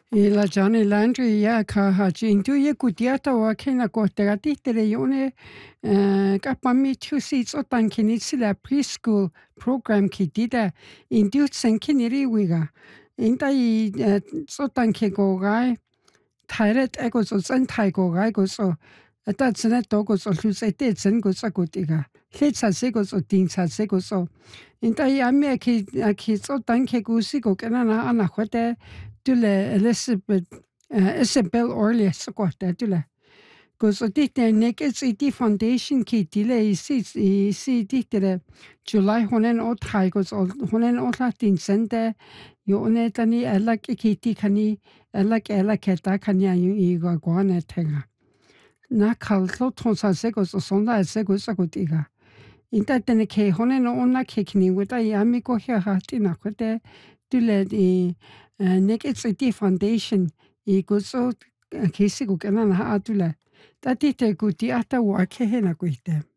Ila Johnny Landry ya kahaji intu ye kutiata wa kena koterati tere yone kapami tusi tsotan kinitsi la preschool program kitida intu tsenkiniri wiga inta I tsotan ke go gai tairet ego so tsen tai go gai go so ata tsene to go so lusete tsen go sa kutiga letsa se go so tinsa se go so inta yami ki tsotan ke gusi go kena na ana khote tule Elizabeth Isabel Orlies korte tule. Kus tihti nekets iti foundation ki tile isi tihti July honen othai kus honen othatin sente yone tani elak kiti kani elak keta kani I gwane tenga. Na kalto tonsa segos sonda segos agotiga. Inta tene ke honen onna kekni wita yami ko hatina kote tule nekets iti foundation I guso kesi ko kena na atule. Tati te kuti ata wa kehena kuite.